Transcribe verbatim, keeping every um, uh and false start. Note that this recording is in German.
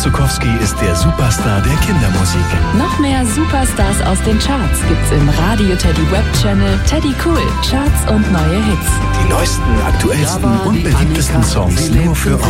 Zukowski ist der Superstar der Kindermusik. Noch mehr Superstars aus den Charts gibt's im Radio Teddy Web Channel Teddy Cool. Charts und neue Hits. Die neuesten, aktuellsten und beliebtesten Songs nur für euch.